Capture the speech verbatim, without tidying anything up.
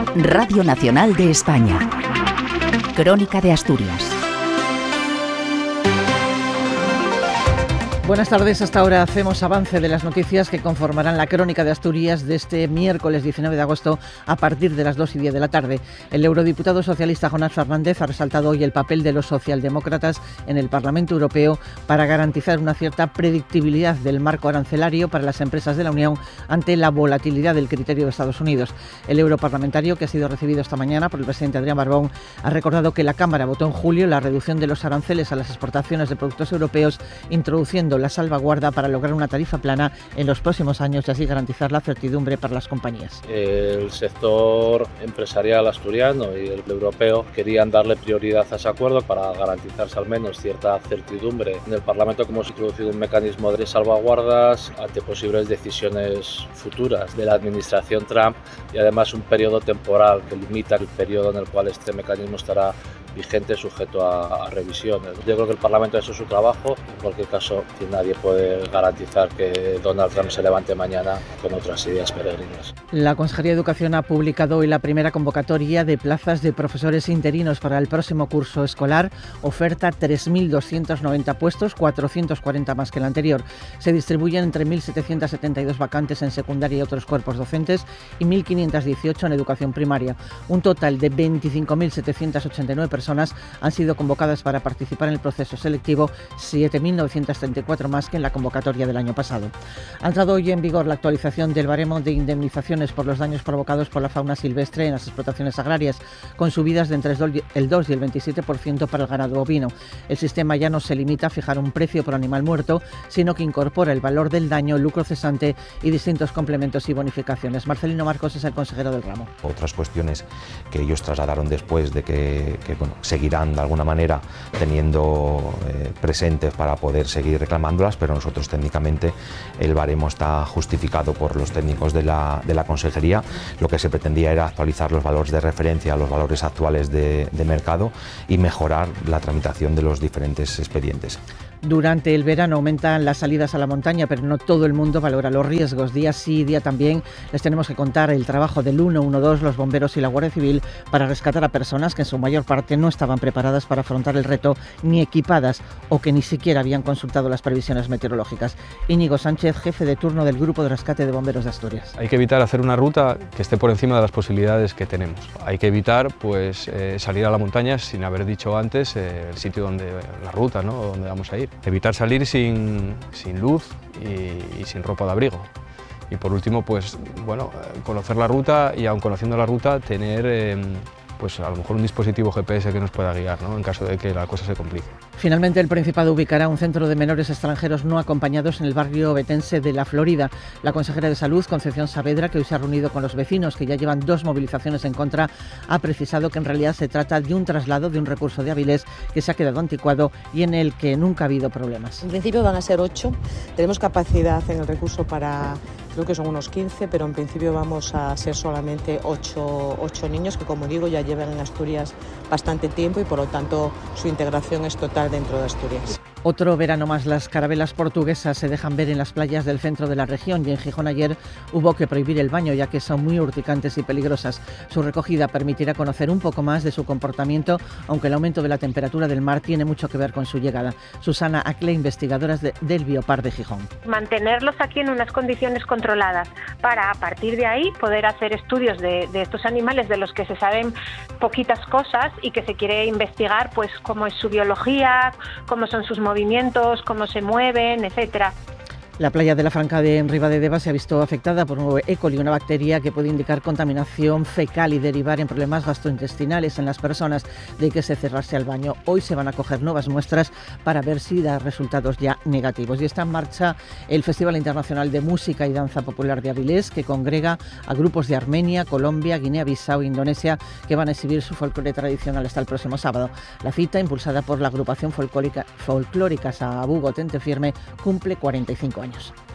Radio Nacional de España. Crónica de Asturias. Buenas tardes, hasta ahora hacemos avance de las noticias que conformarán la Crónica de Asturias de este miércoles diecinueve de agosto a partir de las dos y diez de la tarde. El eurodiputado socialista Jonás Fernández ha resaltado hoy el papel de los socialdemócratas en el Parlamento Europeo para garantizar una cierta predictibilidad del marco arancelario para las empresas de la Unión ante la volatilidad del criterio de Estados Unidos. El europarlamentario, que ha sido recibido esta mañana por el presidente Adrián Barbón, ha recordado que la Cámara votó en julio la reducción de los aranceles a las exportaciones de productos europeos, introduciendo la salvaguarda para lograr una tarifa plana en los próximos años y así garantizar la certidumbre para las compañías. El sector empresarial asturiano y el europeo querían darle prioridad a ese acuerdo para garantizarse al menos cierta certidumbre. En el Parlamento hemos introducido un mecanismo de salvaguardas ante posibles decisiones futuras de la administración Trump y además un periodo temporal que limita el periodo en el cual este mecanismo estará vigente, sujeto a, a revisiones. Yo creo que el Parlamento ha hecho su trabajo. En cualquier caso, nadie puede garantizar que Donald Trump se levante mañana con otras ideas peregrinas. La Consejería de Educación ha publicado hoy la primera convocatoria de plazas de profesores interinos para el próximo curso escolar. Oferta tres mil doscientos noventa puestos, cuatrocientos cuarenta más que el anterior. Se distribuyen entre mil setecientos setenta y dos vacantes en secundaria y otros cuerpos docentes y mil quinientos dieciocho en educación primaria. Un total de veinticinco mil setecientos ochenta y nueve personas han sido convocadas para participar en el proceso selectivo, siete mil novecientos treinta y cuatro más que en la convocatoria del año pasado. Ha entrado hoy en vigor la actualización del baremo de indemnizaciones por los daños provocados por la fauna silvestre en las explotaciones agrarias, con subidas de entre el dos y el veintisiete por ciento para el ganado ovino. El sistema ya no se limita a fijar un precio por animal muerto, sino que incorpora el valor del daño, lucro cesante y distintos complementos y bonificaciones. Marcelino Marcos es el consejero del ramo. Otras cuestiones que ellos trasladaron después de que, que bueno, seguirán de alguna manera teniendo eh, presentes para poder seguir reclamándolas, pero nosotros técnicamente el baremo está justificado por los técnicos de la, de la Consejería. Lo que se pretendía era actualizar los valores de referencia a los valores actuales de, de mercado y mejorar la tramitación de los diferentes expedientes. Durante el verano aumentan las salidas a la montaña, pero no todo el mundo valora los riesgos. Día sí, día también les tenemos que contar el trabajo del ciento doce, los bomberos y la Guardia Civil para rescatar a personas que en su mayor parte no estaban preparadas para afrontar el reto ni equipadas o que ni siquiera habían consultado las previsiones meteorológicas. Íñigo Sánchez, jefe de turno del Grupo de Rescate de Bomberos de Asturias. Hay que evitar hacer una ruta que esté por encima de las posibilidades que tenemos. Hay que evitar pues, eh, salir a la montaña sin haber dicho antes eh, el sitio donde la ruta, ¿no? Donde vamos a ir. Evitar salir sin, sin luz y, y sin ropa de abrigo. Y por último, pues bueno, conocer la ruta y aun conociendo la ruta, tener eh, pues a lo mejor un dispositivo G P S que nos pueda guiar, ¿no? En caso de que la cosa se complique. Finalmente, el Principado ubicará un centro de menores extranjeros no acompañados en el barrio obetense de La Florida. La consejera de Salud, Concepción Saavedra, que hoy se ha reunido con los vecinos, que ya llevan dos movilizaciones en contra, ha precisado que en realidad se trata de un traslado de un recurso de Avilés que se ha quedado anticuado y en el que nunca ha habido problemas. En principio van a ser ocho. Tenemos capacidad en el recurso para, creo que son unos quince, pero en principio vamos a ser solamente ocho, ocho niños que, como digo, ya llevan en Asturias bastante tiempo y por lo tanto su integración es total dentro de Asturias. Otro verano más, las carabelas portuguesas se dejan ver en las playas del centro de la región y en Gijón ayer hubo que prohibir el baño ya que son muy urticantes y peligrosas. Su recogida permitirá conocer un poco más de su comportamiento, aunque el aumento de la temperatura del mar tiene mucho que ver con su llegada. Susana Acle, investigadora de, del Biopar de Gijón. Mantenerlos aquí en unas condiciones controladas para a partir de ahí poder hacer estudios de, de estos animales de los que se saben poquitas cosas y que se quiere investigar pues cómo es su biología, cómo son sus movimientos, cómo se mueven, etcétera. La playa de la Franca de Ribadedeva se ha visto afectada por un E. coli, una bacteria que puede indicar contaminación fecal y derivar en problemas gastrointestinales en las personas, de que se cerrarse al baño. Hoy se van a coger nuevas muestras para ver si da resultados ya negativos. Y está en marcha el Festival Internacional de Música y Danza Popular de Avilés, que congrega a grupos de Armenia, Colombia, Guinea-Bissau e Indonesia que van a exhibir su folclore tradicional hasta el próximo sábado. La cita, impulsada por la agrupación folclórica, folclórica Sabugo Tente Firme, cumple cuarenta y cinco años.